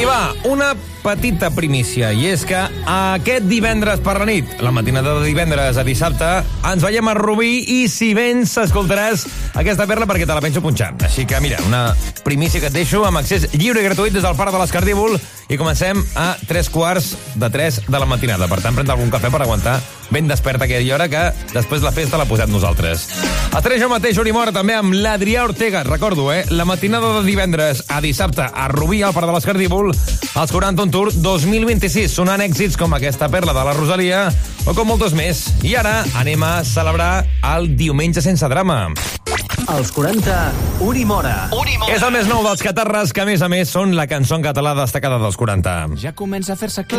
va, una petita primícia, i és que aquest divendres per la nit, la matinada de divendres a dissabte, ens veiem a Rubí i si vens escoltaràs aquesta perla perquè te la penso punxant. Així que mira, una primícia que et deixo amb accés lliure i gratuït des del Parc de l'Escardívol i comencem a 3:45 de la matinada. Per tant, pren algun cafè per aguantar ben desperta aquella hora que després la festa l'ha posat nosaltres. Estaré jo mateix hora i mora també amb l'Adrià Ortega. Recordo, la matinada de divendres a dissabte a Rubí, al Parc de l'Escardívol, als 40 on Tour 2026, sonant èxits com aquesta perla de la Rosalia o com moltes més. I ara anem a celebrar el Diumenge Sense Drama. Als 40, Unimora. És el més nou dels Catarres, que a més són la cançó en català destacada dels 40. Ja comença a fer-se clar.